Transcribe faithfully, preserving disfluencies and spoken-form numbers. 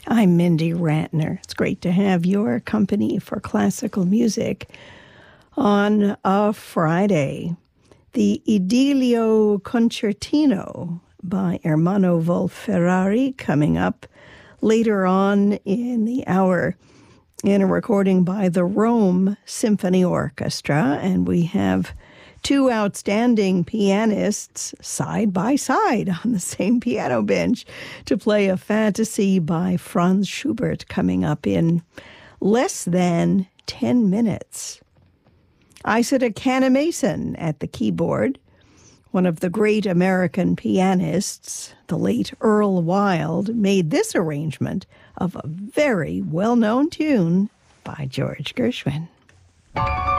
I'm Mindy Ratner. It's great to have your company for classical music on a Friday. The Idilio Concertino by Ermanno Wolf-Ferrari coming up later on in the hour in a recording by the Rome Symphony Orchestra. And we have two outstanding pianists side by side on the same piano bench to play a fantasy by Franz Schubert coming up in less than ten minutes. Isata Canamason at the keyboard, one of the great American pianists, the late Earl Wild, made this arrangement of a very well-known tune by George Gershwin.